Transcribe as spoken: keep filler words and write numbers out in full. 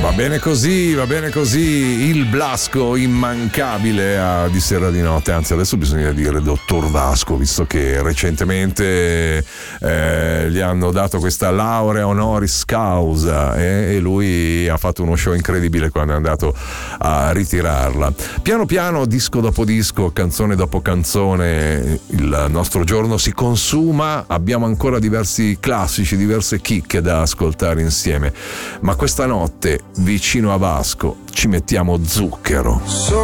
Va bene così, va bene così, il Blasco immancabile a Di Sera di Notte, anzi adesso bisogna dire dottor Vasco, visto che recentemente eh, gli hanno dato questa laurea honoris causa eh, e lui ha fatto uno show incredibile quando è andato a ritirarla. Piano piano, disco dopo disco, canzone dopo canzone, il nostro giorno si consuma, abbiamo ancora diversi classici, diverse chicche da ascoltare insieme, ma questa notte vicino a Vasco ci mettiamo zucchero.